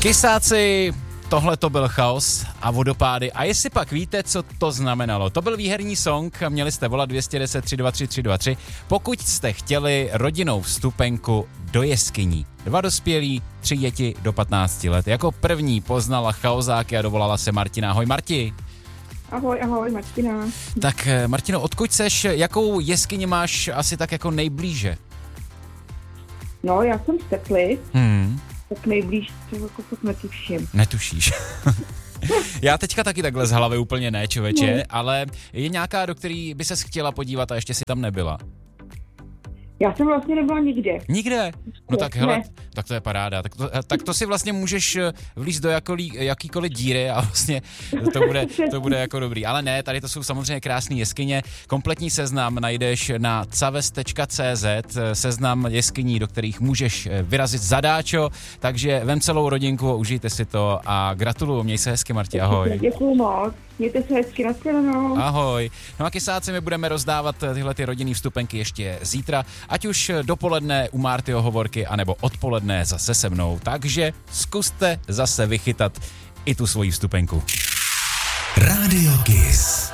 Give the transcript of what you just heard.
Kysáci, tohle to byl chaos a vodopády. A jestli pak víte, co to znamenalo. To byl výherní song, měli jste volat 210 323 323, pokud jste chtěli rodinnou vstupenku do jeskyní. 2 dospělí, 3 děti do 15 let. Jako první poznala chaosáky a dovolala se Martina. Ahoj Marti. Ahoj, Martina. Tak Martino, odkud seš, jakou jeskyni máš asi tak jako nejblíže? No, já jsem z Tepli, tak nejblíž toho fakt netuším. Netušíš. Já teďka taky takhle z hlavy úplně ne, člověče, ale je nějaká, do který by ses chtěla podívat a ještě si tam nebyla? Já jsem vlastně nebyla nikde. Nikde? No tak hele, tak to je paráda. Tak to si vlastně můžeš vlízt do jakýkoliv díry a vlastně to bude jako dobrý. Ale ne, tady to jsou samozřejmě krásné jeskyně. Kompletní seznam najdeš na caves.cz, seznam jeskyní, do kterých můžeš vyrazit zadáčo, takže vem celou rodinku a užijte si to a gratuluju, měj se hezky, Marti, ahoj. Děkuju moc, mějte se hezky, nashledanou. Ahoj. No a Kysáci, my budeme rozdávat tyhle ty rodinný vstupenky ještě zítra, ať už dopoledne u Martyho Hovorky, anebo odpoledne zase se mnou. Takže zkuste zase vychytat i tu svoji vstupenku. Radio Kiss.